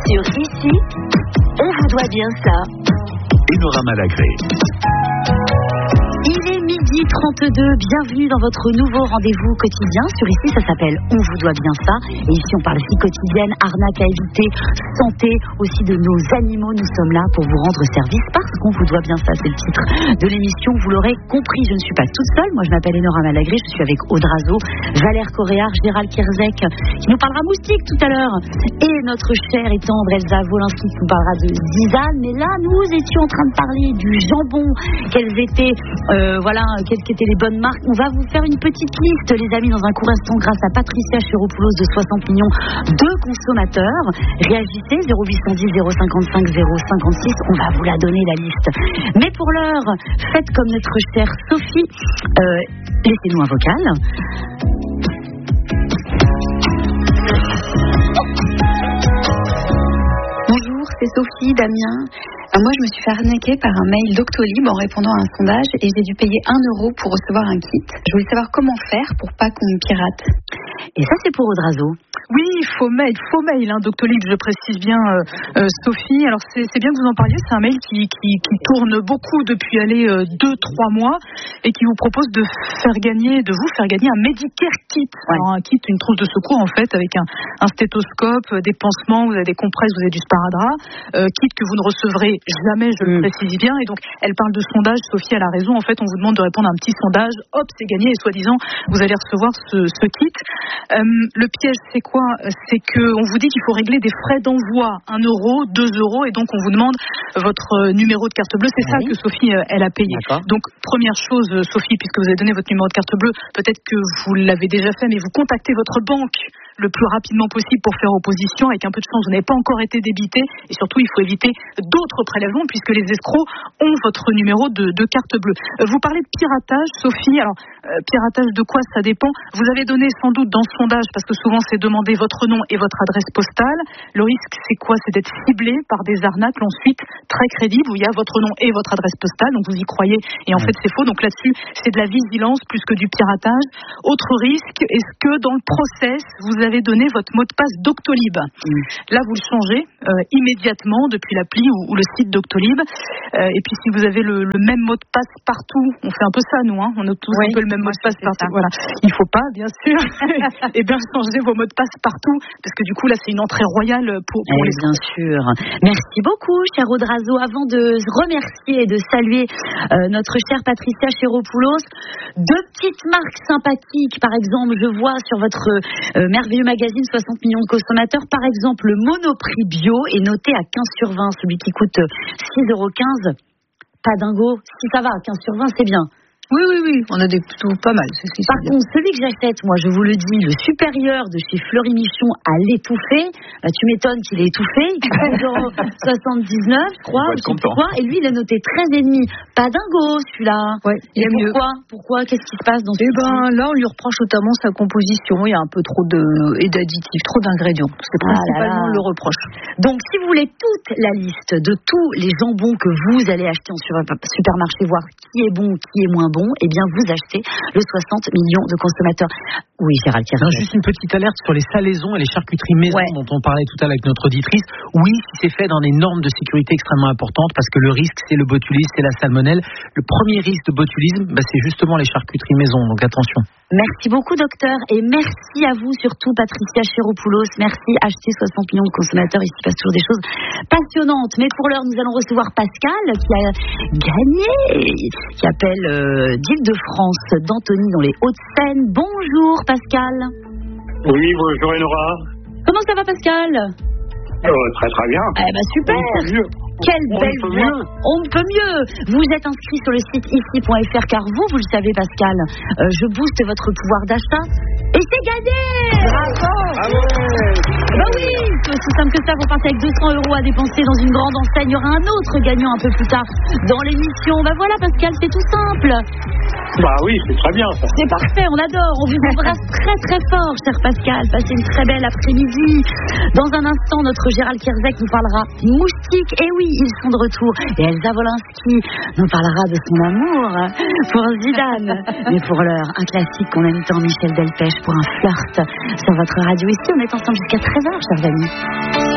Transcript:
Sur Ici, on vous doit bien ça. Enora Malagré. Il est 12h32, bienvenue dans votre nouveau rendez-vous quotidien. Sur Ici, ça s'appelle On vous doit bien ça. Et ici, on parle vie quotidienne, arnaque à éviter, santé, aussi de nos animaux. Nous sommes là pour vous rendre service parce qu'on vous doit bien ça. C'est le titre de l'émission. Vous l'aurez compris, je ne suis pas toute seule. Moi, je m'appelle Enora Malagré, je suis avec Aude Razo, Valère Coréard, Gérald Kierzek, qui nous parlera moustique tout à l'heure. Et notre chère et tendre Elsa Wolinski qui nous parlera de Zizane. Mais là, nous étions en train de parler du jambon. Quelles étaient... quelles étaient les bonnes marques. On va vous faire une petite liste, les amis, dans un court instant, grâce à Patricia Chéropoulos de 60 millions de consommateurs. Réagissez, 0810 055 056, on va vous la donner, la liste. Mais pour l'heure, faites comme notre chère Sophie, laissez-nous un vocal. Bonjour, c'est Sophie, Damien. Moi, je me suis fait arnaquer par un mail Doctolib en répondant à un sondage et j'ai dû payer 1 euro pour recevoir un kit. Je voulais savoir comment faire pour pas qu'on me pirate. Et ça, c'est pour Aude Razo. Oui, faux mail, Doctolib, je précise bien, Sophie. Alors, c'est bien que vous en parliez, c'est un mail qui tourne beaucoup depuis 2-3 mois et qui vous propose de vous faire gagner un Medicare kit. Ouais. Alors, un kit, une trousse de secours, en fait, avec un stéthoscope, des pansements, vous avez des compresses, vous avez du sparadrap, kit que vous ne recevrez jamais, je le précise bien. Et donc, elle parle de sondage, Sophie, elle a raison. En fait, on vous demande de répondre à un petit sondage, hop, c'est gagné, et soi-disant, vous allez recevoir ce kit. Le piège, c'est quoi? C'est qu'on vous dit qu'il faut régler des frais d'envoi, 1 euro, 2 euros, et donc on vous demande votre numéro de carte bleue. C'est ça que Sophie, elle a payé. D'accord. Donc, première chose, Sophie, puisque vous avez donné votre numéro de carte bleue, peut-être que vous l'avez déjà fait, mais vous contactez votre banque le plus rapidement possible pour faire opposition. Avec un peu de chance, vous n'avez pas encore été débité, et surtout, il faut éviter d'autres prélèvements, puisque les escrocs ont votre numéro de carte bleue. Vous parlez de piratage, Sophie. Alors, piratage de quoi? Ça dépend. Vous avez donné sans doute dans ce sondage, parce que souvent c'est demander votre nom et votre adresse postale. Le risque, c'est quoi? C'est d'être ciblé par des arnaques ensuite très crédibles, où il y a votre nom et votre adresse postale, donc vous y croyez, et en fait c'est faux. Donc là-dessus, c'est de la vigilance plus que du piratage. Autre risque, est-ce que dans le process, vous avez donné votre mot de passe Doctolib? Là, vous le changez immédiatement depuis l'appli ou le site Doctolib. Et puis si vous avez le même mot de passe partout, on fait un peu ça, nous, hein, on a tous un peu le même mot de passe partout. Voilà. Il faut pas, bien sûr, et bien changer vos mots de passe partout, parce que du coup là c'est une entrée royale pour les. Bien sûr. Merci beaucoup, cher Aude Razo. Avant de remercier et de saluer notre chère Patricia Chéropoulos, 2 petites marques sympathiques. Par exemple, je vois sur votre merveilleux magazine 60 millions de consommateurs, par exemple, le Monoprix Bio est noté à 15/20, celui qui coûte 6,15 €. Pas dingo. Si ça va, 15/20, c'est bien. Oui, on a des plutôt pas mal. Par contre, celui que j'achète, moi, je vous le dis, le supérieur de chez Fleury Michon à l'étouffé, tu m'étonnes qu'il est étouffé, il coûte 79 €, je crois, je sais plus quoi, et lui, il est noté 13,5. Pas dingo, celui-là. Ouais, il est mieux. Pourquoi? Qu'est-ce qui se passe dans ce là, on lui reproche notamment sa composition. Il y a un peu trop d'additifs, trop d'ingrédients. C'est principalement le reproche. Donc, si vous voulez toute la liste de tous les jambons que vous allez acheter en supermarché, voir qui est bon, qui est moins bon, eh bien, vous achetez le 60 millions de consommateurs. Oui, Gérald Kierzek. Juste une petite alerte sur les salaisons et les charcuteries maison dont on parlait tout à l'heure avec notre auditrice. Oui, si c'est fait dans des normes de sécurité extrêmement importantes, parce que le risque, c'est le botulisme, c'est la salmonelle. Le premier risque de botulisme, c'est justement les charcuteries maison, donc attention. Merci beaucoup, docteur, et merci à vous, surtout Patricia Chéropoulos. Merci, achetez 60 millions de consommateurs. Ici passe toujours des choses passionnantes. Mais pour l'heure, nous allons recevoir Pascal, qui a gagné, qui appelle d'Île-de-France, d'Antony, dans les Hauts-de-Seine. Bonjour, Pascal. Oui, bonjour, Enora. Comment ça va, Pascal? Très très bien. Super. On peut mieux. Quelle belle voix. On ne peut mieux. Vous êtes inscrit sur le site ici.fr, car vous le savez, Pascal, je booste votre pouvoir d'achat et c'est gagné. Bravo. Oui, c'est aussi simple que ça. Vous partez avec 200 € à dépenser dans une grande enseigne. Il y aura un autre gagnant un peu plus tard dans l'émission. Voilà, Pascal, c'est tout simple. Oui, c'est très bien ça. C'est parfait, on adore. On vous embrasse très très fort, cher Pascal. Passez une très belle après-midi. Dans un instant, notre Gérald Kierzek nous parlera moustique. Et oui, ils sont de retour. Et Elsa Wolinski nous parlera de son amour pour Zidane. Mais pour l'heure, un classique qu'on aime tant, Michel Delpech, pour un flirt sur votre radio. Ici, on est ensemble jusqu'à 13h, chers amis.